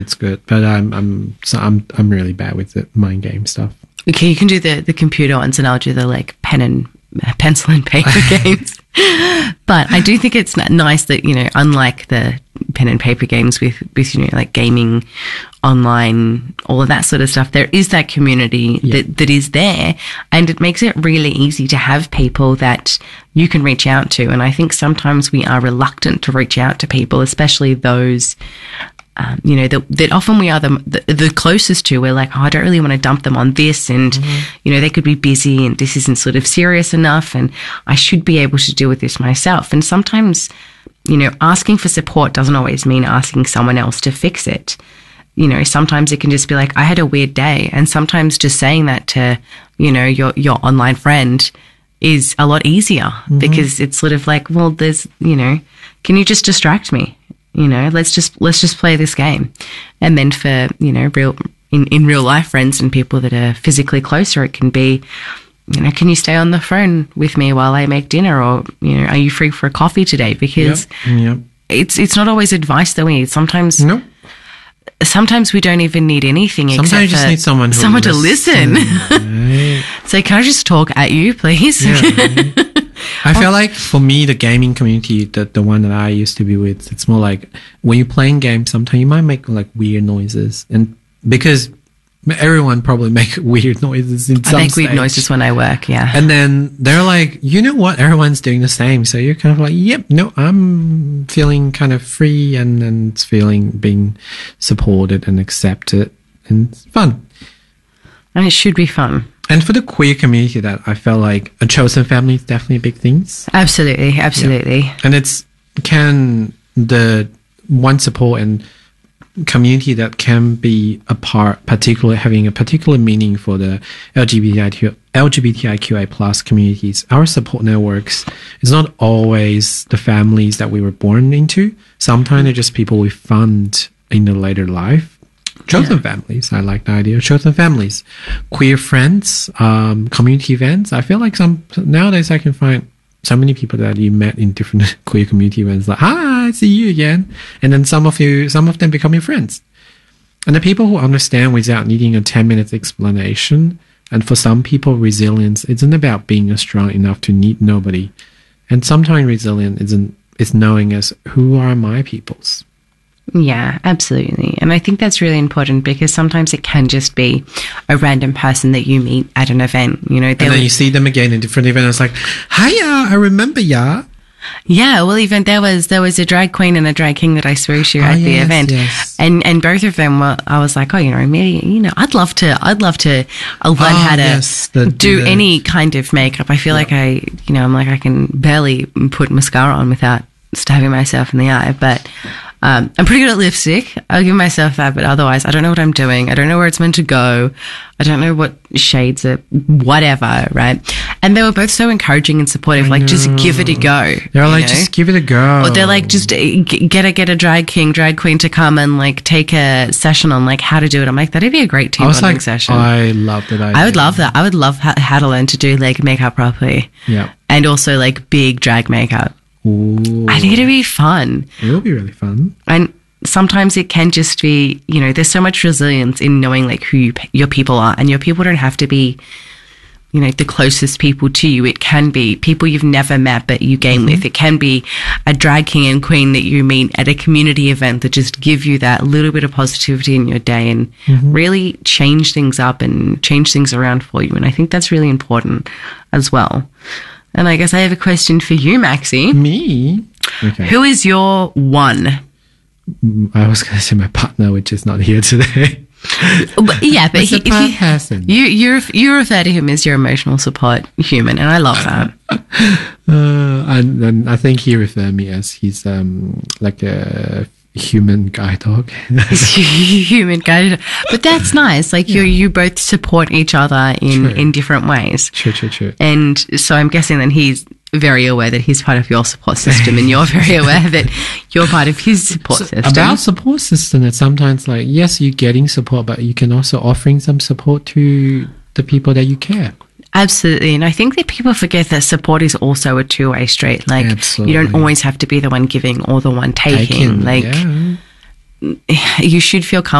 It's good, but I'm really bad with the mind game stuff. Okay, you can do the computer ones, and I'll do the like pencil and paper games. But I do think it's nice that, you know, unlike the pen and paper games with you know, like gaming online, all of that sort of stuff, there is that community that is there, and it makes it really easy to have people that you can reach out to. And I think sometimes we are reluctant to reach out to people, especially those you know, that often we are the closest to. We're like, oh, I don't really want to dump them on this, and you know, they could be busy, and this isn't sort of serious enough, and I should be able to deal with this myself. And sometimes, you know, asking for support doesn't always mean asking someone else to fix it. You know, sometimes it can just be like, I had a weird day, and sometimes just saying that to, you know, your online friend is a lot easier, because it's sort of like, well, there's, you know, can you just distract me? You know, let's just play this game. And then for, you know, in real life friends and people that are physically closer, it can be, you know, can you stay on the phone with me while I make dinner? Or, you know, are you free for a coffee today? Because it's not always advice that we need. Sometimes we don't even need anything. Sometimes you just need someone to listen. Right. So can I just talk at you, please? Yeah, right. I feel like for me, the gaming community, the one that I used to be with, it's more like when you're playing games, sometimes you might make like weird noises, and because everyone probably make weird noises in some I make weird noises when I work, yeah. And then they're like, you know what? Everyone's doing the same. So you're kind of like, yep, no, I'm feeling kind of free and feeling being supported and accepted, and it's fun. And it should be fun. And for the queer community, that I felt like a chosen family is definitely big things. Absolutely. Yeah. And the one support and community that can be a part, particularly having a particular meaning for the LGBTIQI plus communities. Our support networks is not always the families that we were born into. Sometimes they're just people we found in the later life. Chosen families. I like the idea of chosen families. Queer friends, community events. I feel like nowadays I can find so many people that you met in different queer community events, like, hi, I see you again. And then some of them become your friends. And the people who understand without needing a 10-minute explanation. And for some people, resilience isn't about being strong enough to need nobody. And sometimes resilience is knowing as, who are my peoples? Yeah, absolutely. And I think that's really important, because sometimes it can just be a random person that you meet at an event, you know. And then you see them again in different events. It's like, hiya, I remember ya. Yeah, well, even there was a drag queen and a drag king that I spoke to at the event, and both of them were. I was like, oh, you know, maybe, you know, I'd love to learn how to do any kind of makeup. I feel like I can barely put mascara on without stabbing myself in the eye, but. I'm pretty good at lipstick. I'll give myself that, but otherwise, I don't know what I'm doing. I don't know where it's meant to go. I don't know what shades are, whatever, right? And they were both so encouraging and supportive, like, just give it a go. They're like, just give it a go. Or they're like, just get a drag queen to come and, like, take a session on, like, how to do it. I'm like, that'd be a great team bonding session. I love that idea. I would love that. I would love how to learn to do, like, makeup properly. Yeah. And also, like, big drag makeup. Ooh. I think it'd be fun. It'll be really fun. And sometimes it can just be, you know, there's so much resilience in knowing, like, who your people are. And your people don't have to be, you know, the closest people to you. It can be people you've never met but you game with. It can be a drag king and queen that you meet at a community event that just give you that little bit of positivity in your day and really change things up and change things around for you. And I think that's really important as well. And I guess I have a question for you, Maxi. Me? Okay. Who is your one? I was going to say my partner, which is not here today. Yeah, but you refer to him as your emotional support human, and I love that. And I think he referred me as he's like a human guide dog. Human guide dog. But that's nice. Like you both support each other in different ways. True. And so I'm guessing that he's very aware that he's part of your support system, and you're very aware that you're part of his support system. About support system, it's sometimes like, yes, you're getting support, but you can also offering some support to the people that you care. Absolutely. And I think that people forget that support is also a two-way street. Like, you don't always have to be the one giving or the one taking. you should feel